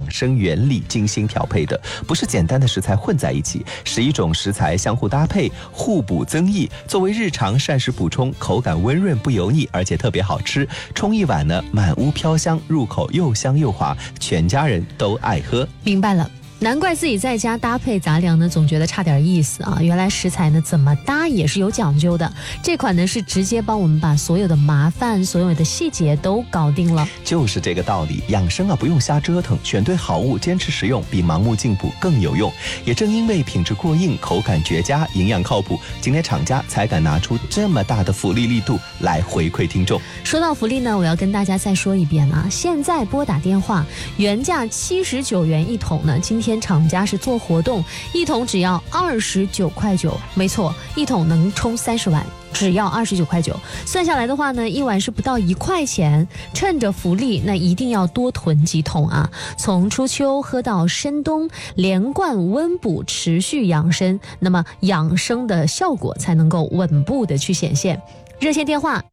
养生原理精心调配的，不是简单的食材混在一起，11种食材相互搭配，互补增益，作为日常膳食补充，口感温润不油腻，而且特别好吃。冲一碗呢，满屋飘香，入口又香又滑，全家人都爱喝。 明白了。难怪自己在家搭配杂粮呢，总觉得差点意思啊！原来食材呢怎么搭也是有讲究的。这款呢是直接帮我们把所有的麻烦、所有的细节都搞定了。 就是这个道理，养生啊不用瞎折腾，选对好物，坚持食用，比盲目进补更有用。也正因为品质过硬、口感绝佳、营养靠谱，今天厂家才敢拿出这么大的福利力度来回馈听众。 说到福利呢，我要跟大家再说一遍啊！现在拨打电话，原价79元一桶呢，今天厂家是做活动，一桶只要29块9，没错，一桶能冲30碗。只要29块9，算下来的话呢，一碗是不到1块钱。趁着福利，那一定要多囤几桶啊！从初秋喝到深冬，连贯温补，持续养生，那么养生的效果才能够稳步的去显现。热线电话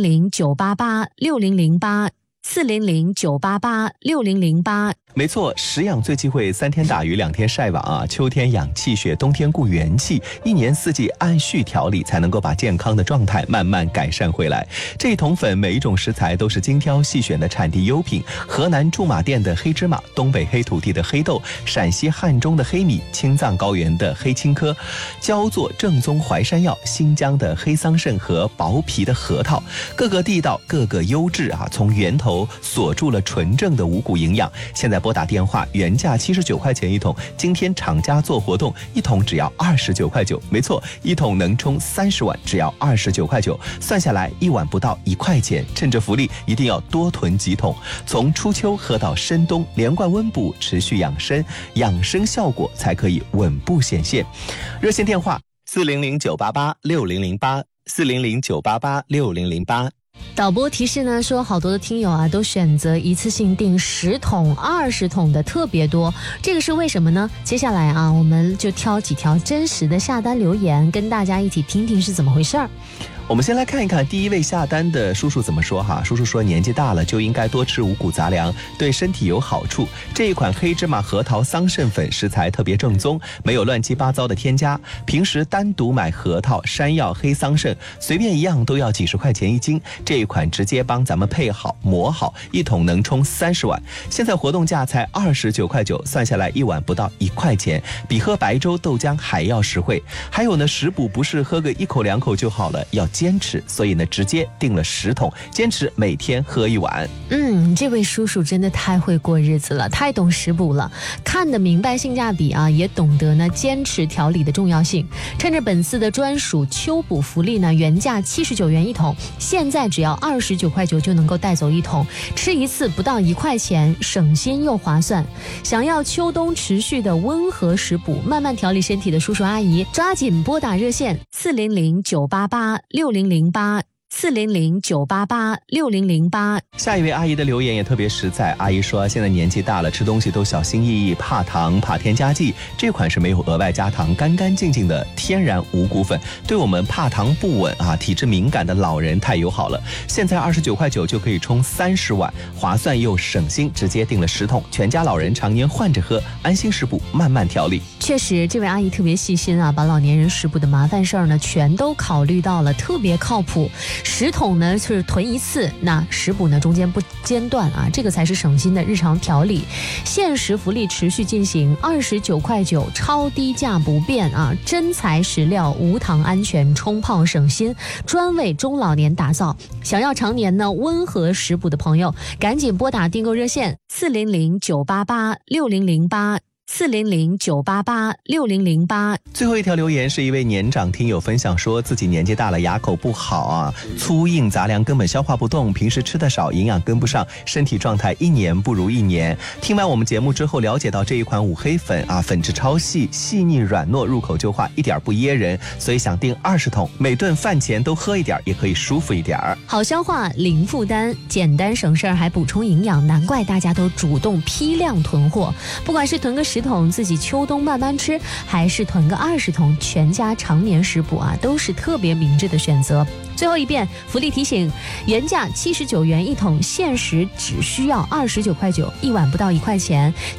400-988-6008，400-988-6008。 没错，食养最忌讳3天打鱼2天晒网啊！秋天养气血，冬天固元气，一年四季按序调理，才能够把健康的状态慢慢改善回来。这一桶粉每一种食材都是精挑细选的产地优品，河南驻马店的黑芝麻，东北黑土地的黑豆，陕西汉中的黑米，青藏高原的黑青稞，焦作正宗淮山药，新疆的黑桑葚和薄皮的核桃，各个地道，各个优质啊！从源头锁住了纯正的五谷营养。现在拨打电话，原价79块钱一桶，今天厂家做活动，一桶只要29块9，没错，一桶能冲30碗，只要29块9，算下来一碗不到1块钱。趁着福利，一定要多囤几桶，从初秋喝到深冬，连贯温补，持续养生，养生效果才可以稳步显现。热线电话400-988-6008，400-988-6008。 导播提示呢说，好多的听友啊都选择一次性订10桶、20桶的特别多，这个是为什么呢？接下来啊，我们就挑几条真实的下单留言，跟大家一起听听是怎么回事儿。 我们先来看一看第一位下单的叔叔怎么说哈。叔叔说，年纪大了就应该多吃五谷杂粮，对身体有好处。这一款黑芝麻核桃桑葚粉食材特别正宗，没有乱七八糟的添加。平时单独买核桃、山药、黑桑葚，随便一样都要几十块钱一斤。这一款直接帮咱们配好磨好，一桶能冲30碗。现在活动价才29块9，算下来一碗不到1块钱，比喝白粥豆浆还要实惠。还有呢，食补不是喝个1口2口就好了，要坚持，所以呢直接订了10桶，坚持每天喝1碗。 这位叔叔真的太会过日子了，太懂食补了，看得明白性价比啊，也懂得呢坚持调理的重要性。趁着本次的专属秋补福利呢，原价79元一桶，现在只要29块9就能够带走一桶，吃一次不到1块钱，省心又划算。想要秋冬持续的温和食补，慢慢调理身体的叔叔阿姨，抓紧拨打热线400-988-6008，400-988-6008。 下一位阿姨的留言也特别实在，阿姨说现在年纪大了，吃东西都小心翼翼，怕糖怕添加剂，这款是没有额外加糖，干干净净的天然五谷粉，对我们怕糖不稳啊、体质敏感的老人太友好了。现在29块9就可以冲30碗，划算又省心，直接订了10桶，全家老人常年换着喝，安心食补，慢慢调理。 确实，这位阿姨特别细心啊，把老年人食补的麻烦事儿呢全都考虑到了，特别靠谱。10桶呢是囤一次，那食补呢中间不间断啊，这个才是省心的日常调理。限时福利持续进行，29块9，超低价不变啊！真材实料，无糖安全，冲泡省心，专为中老年打造。想要常年呢温和食补的朋友，赶紧拨打订购热线400-988-6008，400-988-6008。 最后一条留言是一位年长听友分享，说自己年纪大了，牙口不好啊，粗硬杂粮根本消化不动，平时吃的少，营养跟不上，身体状态一年不如一年。听完我们节目之后，了解到这一款五黑粉啊，粉质超细，细腻软糯，入口就化，一点不噎人，所以想订20桶，每顿饭前都喝一点，也可以舒服一点。 好消化，零负担，简单省事儿，还补充营养，难怪大家都主动批量囤货。不管是囤个10桶自己秋冬慢慢吃，还是囤个20桶全家常年食补啊，都是特别明智的选择。最后一遍福利提醒，原价79元一桶，限时只需要29块9，一碗不到1块钱。